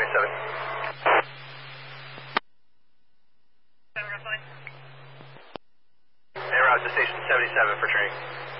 77. En route to station 77 for training.